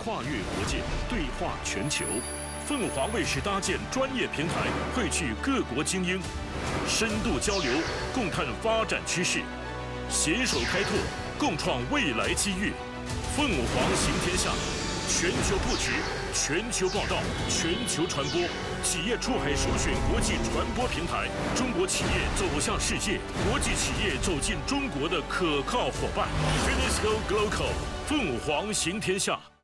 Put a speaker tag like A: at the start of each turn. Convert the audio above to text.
A: 跨越国界，对话全球。凤凰卫视搭建专业平台，汇聚各国精英，深度交流，共探发展趋势，携手开拓，共创未来机遇。凤凰行天下，全球布局，全球报道，全球传播。企业出海首选国际传播平台，中国企业走向世界，国际企业走进中国的可靠伙伴。Finisco Global， 凤凰行天下。